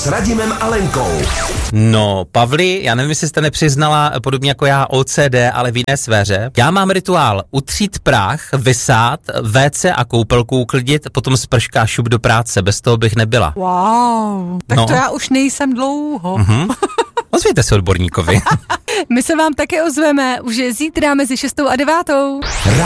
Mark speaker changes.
Speaker 1: Radimem a Lenkou.
Speaker 2: No, Pavli, já nevím, jestli jste nepřiznala, podobně jako já, OCD, ale v jiné sféře. Já mám rituál utřít prach, vysát, WC a koupelku uklidit, potom sprška šup do práce, bez toho bych nebyla.
Speaker 3: Wow, tak to já už nejsem dlouho.
Speaker 2: Ozvěte se odborníkovi.
Speaker 3: My se vám také ozveme už zítra mezi 6 a 9.